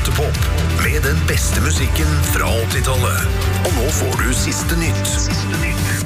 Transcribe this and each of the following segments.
P8 Pop med den beste musikken fra 80-tallet. Og nå får du siste nytt.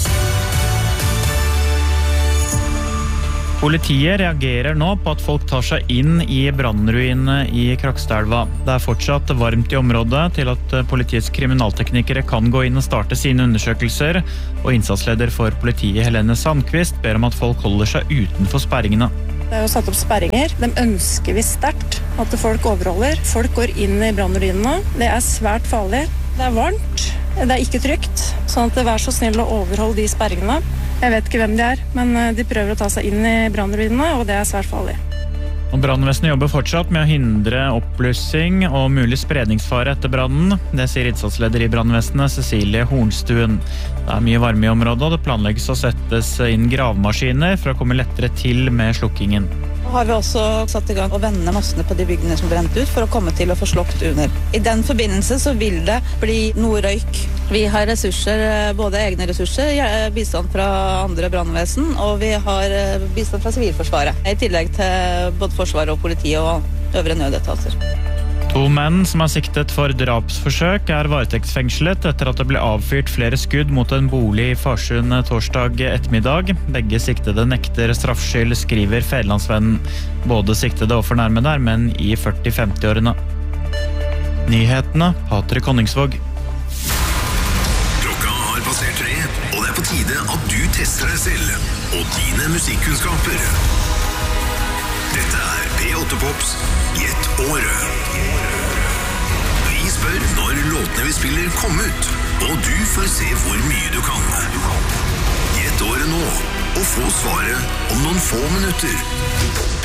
Politiet reagerer nå på at folk tar seg inn i brannruinene i Krokstadelva. Det fortsatt varmt i området til at politiets kriminalteknikere kan gå inn og starte sine undersøkelser, og innsatsleder for politiet Helene Sandqvist ber om at folk holder seg utenfor sperringene. Det jo satt opp sperringer. De ønsker vi sterkt at folk overholder. Folk går inn i brannruinene. Det svært farlig. Det varmt. Det ikke trygt. Sånn at vær så snill å overholde de sperringene. Jeg vet ikke hvem de men de prøver å ta seg inn i brannruinene, og det svært farlig. Og brannvesenet jobber fortsatt med å hindre oppblussing og mulig spredningsfare etter brannen. Det sier innsatsleder i brannvesenet, Cecilie Hornstuen. Det mye varme i området, og det planlegges å settes inn gravmaskiner for å komme lettere til med slukkingen. Nå har vi også satt i gang å vende massene på de byggene som brent ut for å komme til å få slokt under. I den forbindelse så vil det bli noe røyk. Vi har ressurser, både egne ressurser, bistand fra andre brannvesen, og vi har bistand fra Sivilforsvaret. I tillegg til både Forsvaret og politiet og øvrige nødetater. 2 menn som siktet for drapsforsøk varetektsfengslet etter at det ble avfyrt flere skudd mot en bolig i Farsund torsdag ettermiddag. Begge siktede nekter straffskyld, skriver Fedrelandsvennen. Både siktede og fornærmede menn i 40-50-årene. Nyhetene, Patrik Honningsvåg. Klokka har passert 3, og det på tide at du tester deg selv og dine musikkunnskaper. Dette P8 Pops Gjett året. Vi spør når låtene vi spiller kom ut, og du får se hvor mye du kan. Gjett året nå, og få svaret om noen få minutter.